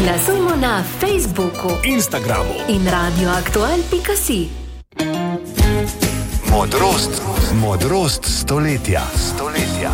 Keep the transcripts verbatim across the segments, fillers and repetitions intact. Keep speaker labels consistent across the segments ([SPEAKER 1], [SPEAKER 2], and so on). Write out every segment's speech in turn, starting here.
[SPEAKER 1] Glasujmo na Facebooku,
[SPEAKER 2] Instagramu
[SPEAKER 1] in radioaktual pika si.
[SPEAKER 3] Modrost, modrost stoletja. stoletja.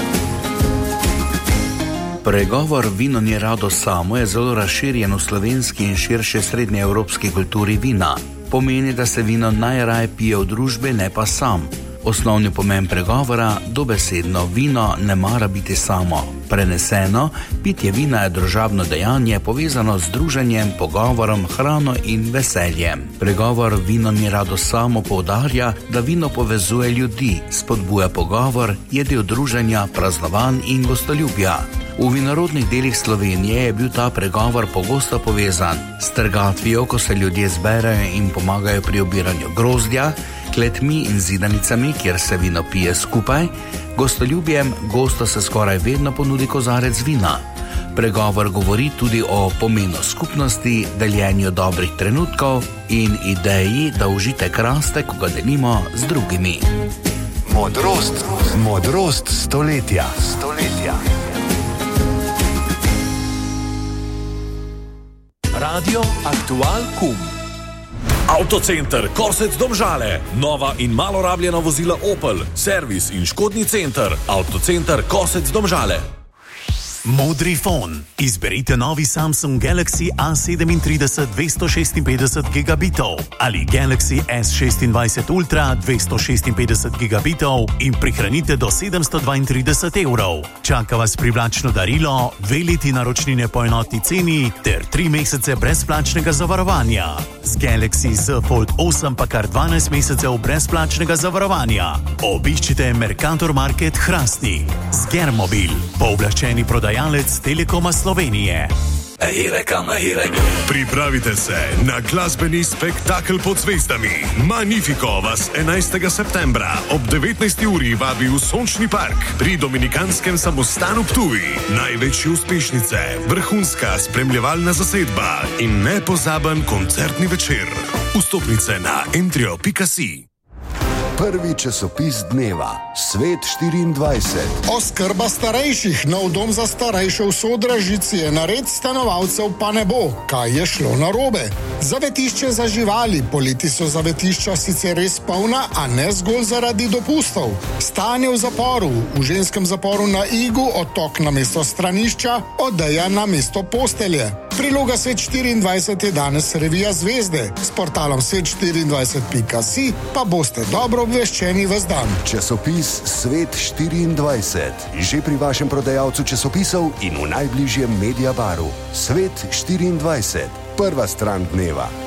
[SPEAKER 4] Pregovor vino ni rado samo je zelo razširjen v slovenski in širše srednjeevropski kulturi vina. Pomeni, da se vino najraje pije v družbi, ne pa sam. Osnovni pomen pregovora, dobesedno vino ne mara biti samo. Preneseno, pitje vina je družabno dejanje povezano z druženjem, pogovorom, hrano in veseljem. Pregovor vino ni rado samo poudarja, da vino povezuje ljudi, spodbuja pogovor, je del druženja, praznovanj in gostoljubja. V vinorodnih delih Slovenije je bil ta pregovor pogosto povezan s trgatvijo, ko se ljudje zberejo in pomagajo pri obiranju grozdja, kletmi in zidanicami, kjer se vino pije skupaj, gostoljubjem gosto se skoraj vedno ponudi kozarec vina. Pregovor govori tudi o pomenu skupnosti, deljenju dobrih trenutkov in ideji, da užitek raste, ko ga delimo z drugimi.
[SPEAKER 3] Modrost, modrost stoletja. stoletja.
[SPEAKER 2] Radio Aktual Kum. Avtocenter Kosec Domžale. Nova in malo rabljena vozila Opel. Servis in škodni center. Avtocenter Kosec Domžale.
[SPEAKER 5] Modri fon. Izberite novi Samsung Galaxy A sedemintrideset dvesto šestinpetdeset gigabitov ali Galaxy S šestindvajset Ultra dvesto šestinpetdeset gigabitov in prihranite do sedemsto dvaintrideset evrov. Čaka vas privlačno darilo, dve leti naročnine po enotni ceni ter tri mesece brezplačnega zavarovanja. Z Galaxy Z Fold osem pa kar dvanajst mesecev brezplačnega zavarovanja. Obiščite Mercator Market Hrastnik. Sgermobil, pooblaščeni prodajalec Telekoma Slovenije.
[SPEAKER 6] Pripravite se na glasbeni spektakel pod zvezdami. Magnifico vas enajstega septembra ob devetnajsti uri vabi v Sončni park pri Dominikanskem samostanu Ptuj. Največje uspešnice, vrhunska spremljevalna zasedba in nepozaben koncertni večer. Vstopnice na entrio pika si.
[SPEAKER 3] Prvi časopis dneva, Svet štiriindvajset.
[SPEAKER 7] Oskrba starejših, nov dom za starejše v Sodražici je nared stanovalcev pa ne bo. Kaj je šlo narobe? Zavetišče za živali, poleti so zavetišča sicer res polna, a ne zgolj zaradi dopustov. Stanje v zaporu, v ženskem zaporu na Igu, otok na mesto stranišča, odeja na mesto postelje. Priloga Svet štiriindvajset je danes revija Zvezde. S portalom svet štiriindvajset pika si pa boste dobro obveščeni ves dan.
[SPEAKER 3] Časopis Svet štiriindvajset. Že pri vašem prodajalcu časopisov in v najbližjem Mediabaru. Svet štiriindvajset. Prva stran dneva.